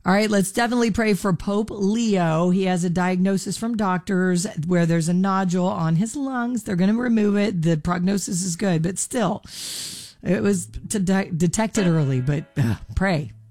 All right, let's definitely pray for Pope Leo. He has a diagnosis from doctors where there's a nodule on his lungs. They're going to remove it. The prognosis is good, but still, it was detected early. But pray.